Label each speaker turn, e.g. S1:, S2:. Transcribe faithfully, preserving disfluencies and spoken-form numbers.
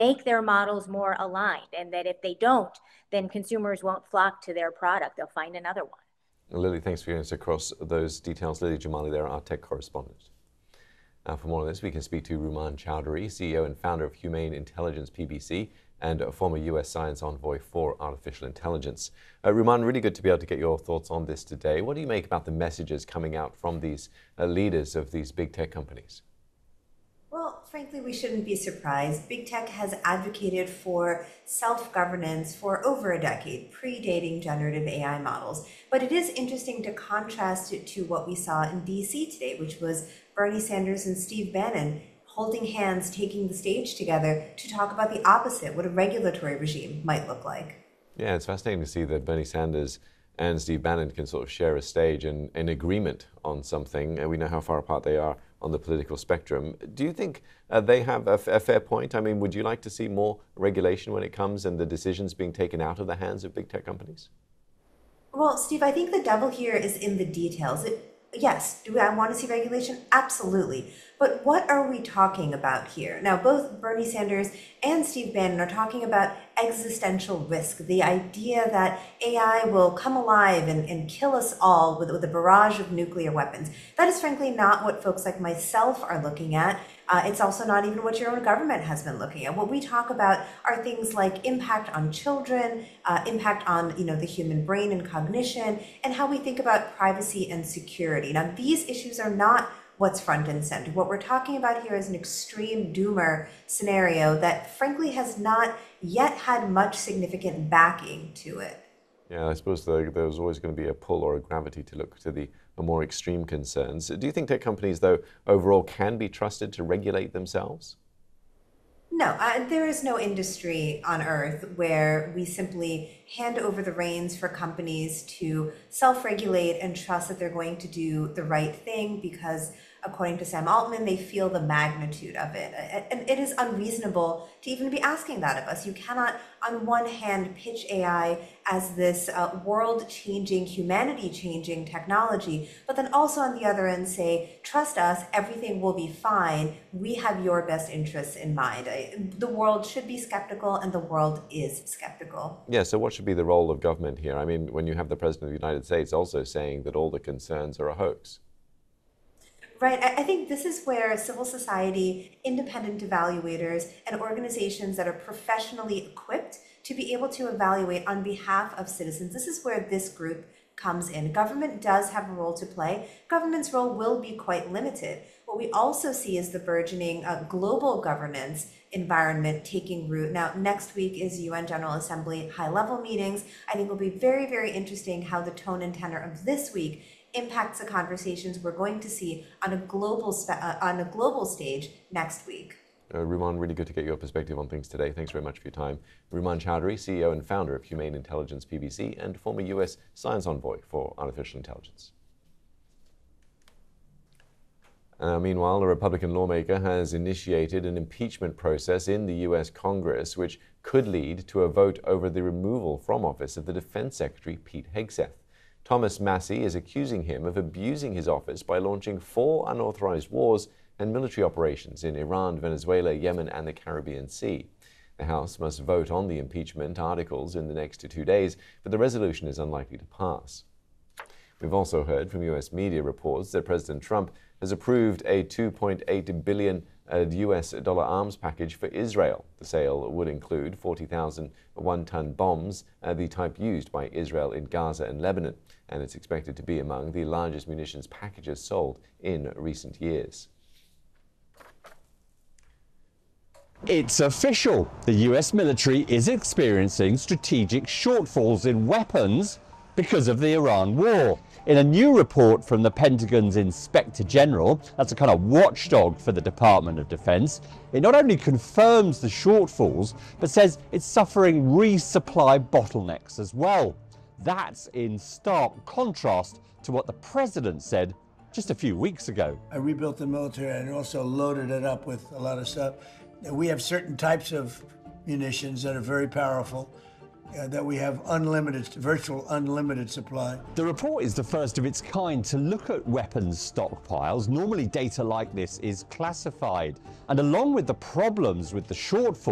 S1: make their models more aligned, and that if they don't, then consumers won't flock to their product. They'll find another one.
S2: Lily, thanks for your answer across those details. Lily Jamali there, our tech correspondent. Now, for more on this, we can speak to Rumman Chowdhury, C E O and founder of Humane Intelligence P B C and a former U S science envoy for artificial intelligence. Uh, Rumman, really good to be able to get your thoughts on this today. What do you make about the messages coming out from these uh, leaders of these big tech companies?
S3: Well, frankly, we shouldn't be surprised. Big tech has advocated for self-governance for over a decade, predating generative A I models. But it is interesting to contrast it to what we saw in D C today, which was Bernie Sanders and Steve Bannon holding hands, taking the stage together to talk about the opposite, what a regulatory regime might look like.
S2: Yeah, it's fascinating to see that Bernie Sanders and Steve Bannon can sort of share a stage and an agreement on something, and we know how far apart they are on the political spectrum. Do you think uh, they have a, a fair point? I mean, would you like to see more regulation when it comes and the decisions being taken out of the hands of big tech companies?
S3: Well, Steve, I think the devil here is in the details. It, yes, do I want to see regulation? Absolutely. But what are we talking about here? Now, both Bernie Sanders and Steve Bannon are talking about existential risk, the idea that A I will come alive and, and kill us all with, with a barrage of nuclear weapons. That is frankly not what folks like myself are looking at. Uh, it's also not even what your own government has been looking at. What we talk about are things like impact on children, uh, impact on you know the human brain and cognition, and how we think about privacy and security. Now, these issues are not what's front and center. What we're talking about here is an extreme doomer scenario that frankly has not yet had much significant backing to it.
S2: Yeah, I suppose there, there's always going to be a pull or a gravity to look to the more extreme concerns. Do you think tech companies, though, overall can be trusted to regulate themselves?
S3: No, uh, there is no industry on earth where we simply hand over the reins for companies to self-regulate and trust that they're going to do the right thing because, according to Sam Altman, they feel the magnitude of it. And it is unreasonable to even be asking that of us. You cannot, on one hand, pitch A I as this uh, world-changing, humanity-changing technology, but then also on the other end say, trust us, everything will be fine. We have your best interests in mind. The world should be skeptical, and the world is skeptical.
S2: Yeah, so what should be the role of government here? I mean, when you have the President of the United States also saying that all the concerns are a hoax.
S3: Right. I think this is where civil society, independent evaluators, and organizations that are professionally equipped to be able to evaluate on behalf of citizens, this is where this group comes in. Government does have a role to play. Government's role will be quite limited. What we also see is the burgeoning uh, global governance environment taking root. Now, next week is U N General Assembly high-level meetings. I think it will be very, very interesting how the tone and tenor of this week impacts the conversations we're going to see on a global uh, on a global stage next week.
S2: Uh, Rumman, really good to get your perspective on things today. Thanks very much for your time. Rumman Chowdhury, C E O and founder of Humane Intelligence P B C and former U S science envoy for artificial intelligence. Uh, meanwhile, a Republican lawmaker has initiated an impeachment process in the U S Congress, which could lead to a vote over the removal from office of the Defense Secretary, Pete Hegseth. Thomas Massie is accusing him of abusing his office by launching four unauthorized wars and military operations in Iran, Venezuela, Yemen, and the Caribbean Sea. The House must vote on the impeachment articles in the next two days, but the resolution is unlikely to pass. We've also heard from U S media reports that President Trump has approved a two point eight billion U S dollar arms package for Israel. The sale would include forty thousand one-ton bombs, uh, the type used by Israel in Gaza and Lebanon, and it's expected to be among the largest munitions packages sold in recent years.
S4: It's official. The U S military is experiencing strategic shortfalls in weapons because of the Iran war. In a new report from the Pentagon's Inspector General, that's a kind of watchdog for the Department of Defense, it not only confirms the shortfalls, but says it's suffering resupply bottlenecks as well. That's in stark contrast to what the president said just a few weeks ago.
S5: I rebuilt the military and also loaded it up with a lot of stuff. We have certain types of munitions that are very powerful, Uh, that we have unlimited, virtual unlimited supply.
S4: The report is the first of its kind to look at weapons stockpiles. Normally data like this is classified, and along with the problems with the shortfall